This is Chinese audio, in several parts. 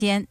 间。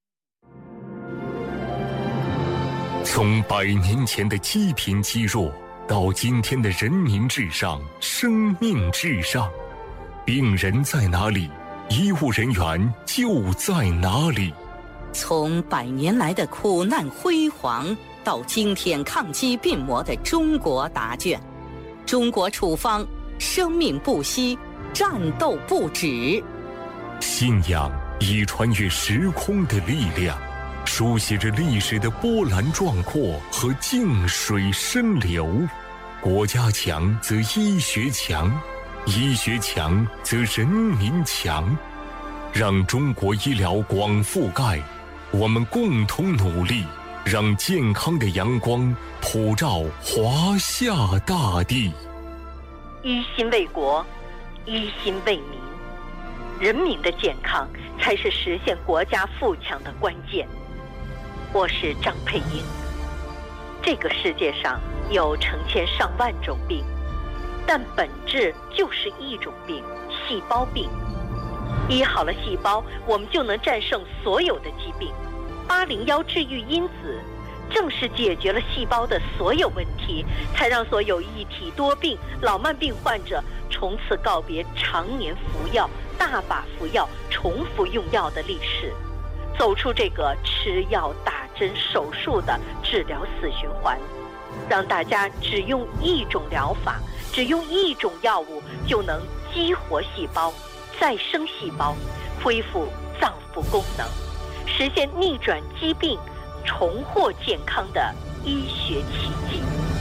从100年前的积贫积弱，到今天的人民至上、生命至上，病人在哪里，医务人员就在哪里。 从100年来的苦难辉煌，到今天抗击病魔的中国答卷，中国处方，生命不息，战斗不止。 信仰以穿越时空的力量，书写着历史的波澜壮阔和静水深流。国家强则医学强，医学强则人民强。让中国医疗广覆盖，我们共同努力，让健康的阳光普照华夏大地。 一心为国，一心为民，人民的健康才是实现国家富强的关键。我是张佩英。这个世界上有成千上万种病，但本质就是一种病——细胞病。医好了细胞，我们就能战胜所有的疾病。801治愈因子正是解决了细胞的所有问题，才让所有一体多病、老慢病患者从此告别常年服药、大把服药、重复用药的历史，走出这个吃药、打针、手术的治疗死循环，让大家只用一种疗法，只用一种药物就能激活细胞、再生细胞，恢复脏腑功能，实现逆转疾病、重获健康的医学奇迹。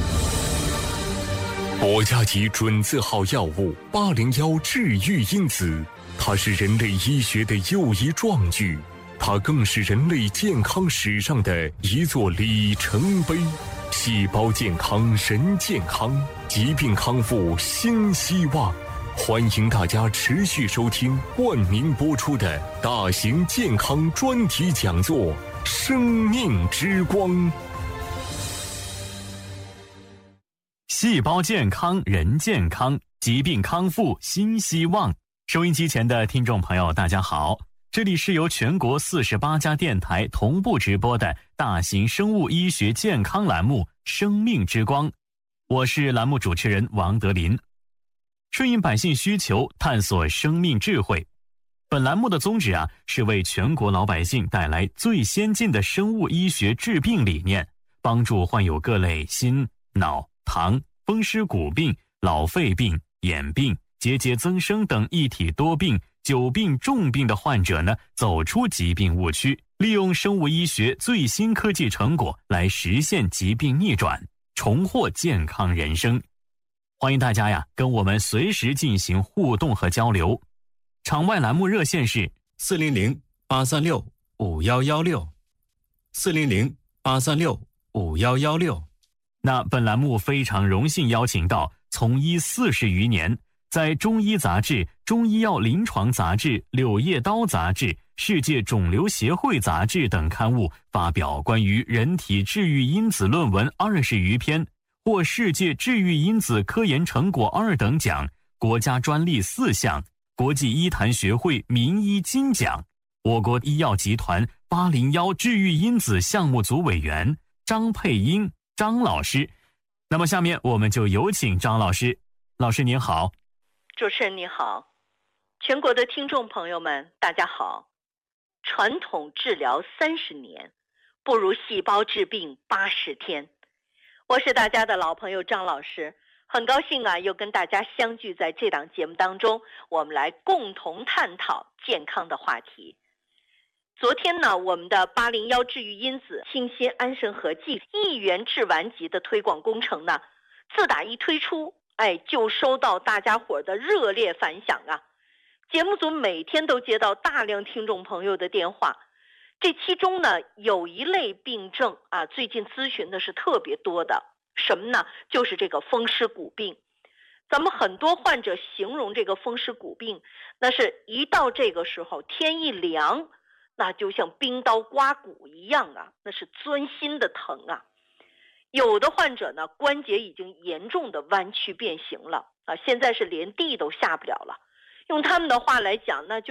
国家级准字号药物801治愈因子，它是人类医学的又一壮举，它更是人类健康史上的一座里程碑。细胞健康人健康，疾病康复新希望。欢迎大家持续收听冠名播出的大型健康专题讲座《生命之光》。 细胞健康人健康，疾病康复新希望。收音机前的听众朋友大家好，这里是由全国48家电台同步直播的大型生物医学健康栏目《生命之光》，我是栏目主持人王德林。顺应百姓需求，探索生命智慧。本栏目的宗旨是为全国老百姓带来最先进的生物医学治病理念，帮助患有各类心、脑、糖、风湿骨病、老肺病、眼病、结节增生等一体多病、久病重病的患者走出疾病误区，利用生物医学最新科技成果来实现疾病逆转，重获健康人生。欢迎大家跟我们随时进行互动和交流。场外栏目热线是400-836-5116 400-836-5116。那本栏目非常荣幸邀请到从医40余年，在中医杂志、中医药临床杂志、柳叶刀杂志、世界肿瘤协会杂志等刊物发表关于人体治愈因子论文20余篇，获世界治愈因子科研成果2等奖，国家专利4项，国际医坛学会名医金奖，我国医药集团801治愈因子项目组委员张佩英张老师。那么下面我们就有请张老师。老师您好。 主持人你好，全国的听众朋友们大家好。传统治疗30年，不如细胞治病80天。我是大家的老朋友张老师，很高兴又跟大家相聚在这档节目当中，我们来共同探讨健康的话题。昨天呢，我们的801治愈因子清新安神合剂1元治丸级的推广工程呢，自打一推出，就收到大家伙的热烈反响啊！节目组每天都接到大量听众朋友的电话，这其中呢，有一类病症最近咨询的是特别多的，什么呢？就是这个风湿骨病。咱们很多患者形容这个风湿骨病，那是一到这个时候，天一凉，那就像冰刀刮骨一样那是钻心的疼啊。有的患者呢，关节已经严重的弯曲变形了现在是连地都下不了了。用他们的话来讲，那就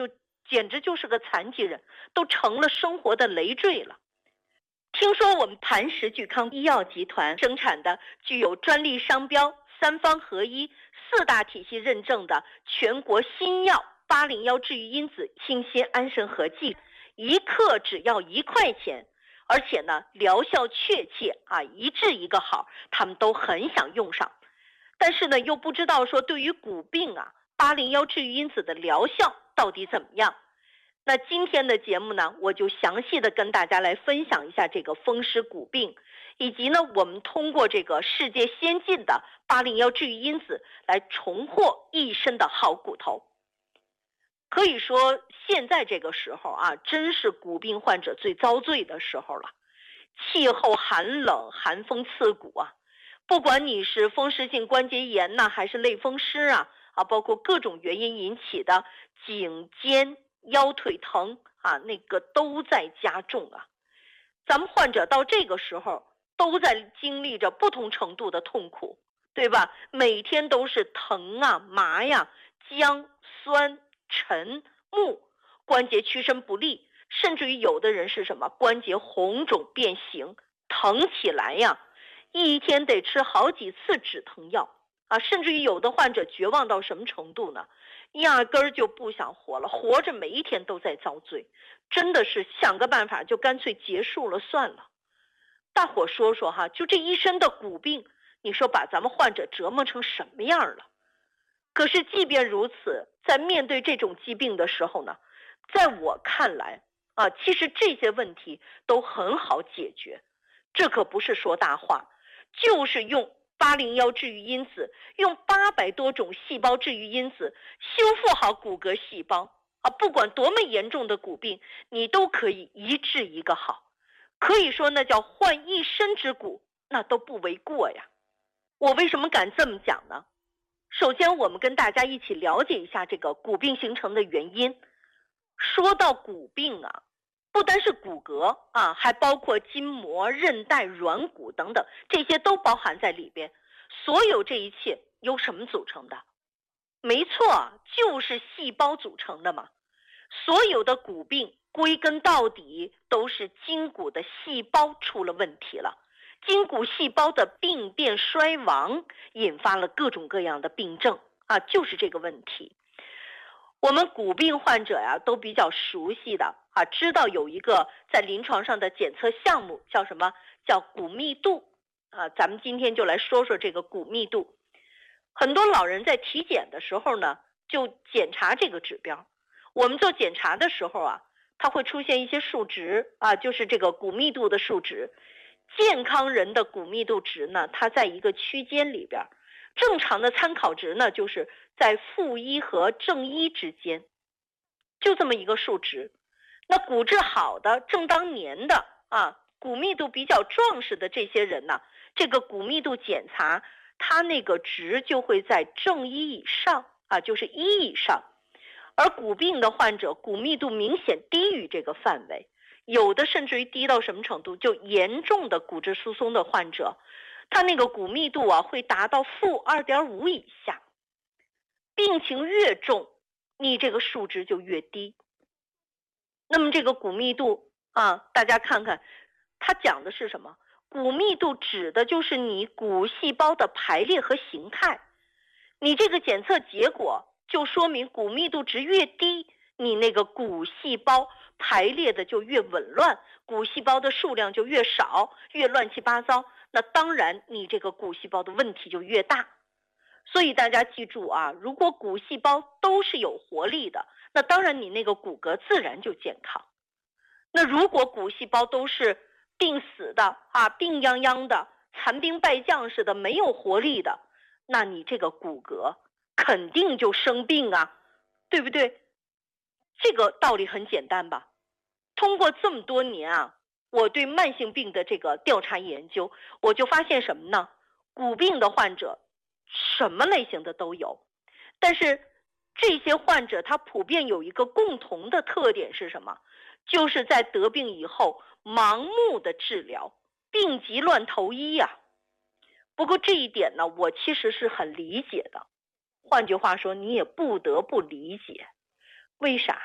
简直就是个残疾人，都成了生活的累赘了。听说我们磐石聚康医药集团生产的具有专利商标、3方合一、4大体系认证的全国新药801治愈因子清心安神合剂，1克只要1块钱，而且呢疗效确切一治一个好，他们都很想用上。但是呢又不知道说对于骨病801治愈因子的疗效到底怎么样。那今天的节目呢，我就详细的跟大家来分享一下这个风湿骨病，以及呢我们通过这个世界先进的801治愈因子来重获一身的好骨头。可以说现在这个时候真是骨病患者最遭罪的时候了。气候寒冷，寒风刺骨不管你是风湿性关节炎还是类风湿包括各种原因引起的颈肩腰腿疼那个都在加重咱们患者到这个时候都在经历着不同程度的痛苦，对吧？每天都是疼麻僵酸沉木，关节屈伸不利，甚至于有的人是什么关节红肿变形，疼起来一天得吃好几次止疼药甚至于有的患者绝望到什么程度呢？压根儿就不想活了，活着每一天都在遭罪，真的是想个办法就干脆结束了算了。大伙说说就这一身的骨病，你说把咱们患者折磨成什么样了？可是即便如此，在面对这种疾病的时候呢，在我看来其实这些问题都很好解决，这可不是说大话，就是用801治愈因子，用800多种细胞治愈因子修复好骨骼细胞不管多么严重的骨病，你都可以一治一个好，可以说那叫换一身之骨，那都不为过呀。我为什么敢这么讲呢？首先我们跟大家一起了解一下这个骨病形成的原因。说到骨病不单是骨骼还包括筋膜、韧带、软骨等等，这些都包含在里边。所有这一切由什么组成的？没错，就是细胞组成的嘛。所有的骨病归根到底都是筋骨的细胞出了问题了，筋骨细胞的病变衰亡引发了各种各样的病症就是这个问题。我们骨病患者都比较熟悉的知道有一个在临床上的检测项目叫什么？叫骨密度咱们今天就来说说这个骨密度。很多老人在体检的时候呢，就检查这个指标。我们做检查的时候它会出现一些数值就是这个骨密度的数值。健康人的骨密度值呢，它在一个区间里边，正常的参考值呢，就是在-1和正1之间，就这么一个数值。那骨质好的、正当年的骨密度比较壮实的这些人呢，这个骨密度检查，它那个值就会在正1以上就是1以上。而骨病的患者骨密度明显低于这个范围，有的甚至于低到什么程度？就严重的骨质疏松的患者，他那个骨密度会达到-2.5以下。病情越重，你这个数值就越低。那么这个骨密度大家看看，它讲的是什么？骨密度指的就是你骨细胞的排列和形态。你这个检测结果就说明骨密度值越低，你那个骨细胞排列的就越紊乱，骨细胞的数量就越少，越乱七八糟，那当然你这个骨细胞的问题就越大。所以大家记住如果骨细胞都是有活力的，那当然你那个骨骼自然就健康。那如果骨细胞都是病死的病殃殃的，残兵败将似的，没有活力的，那你这个骨骼肯定就生病对不对？这个道理很简单吧。通过这么多年我对慢性病的这个调查研究，我就发现什么呢？骨病的患者什么类型的都有，但是这些患者他普遍有一个共同的特点是什么？就是在得病以后盲目的治疗，病急乱投医不过这一点呢，我其实是很理解的。换句话说，你也不得不理解。为啥？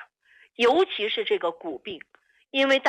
尤其是这个骨病，因为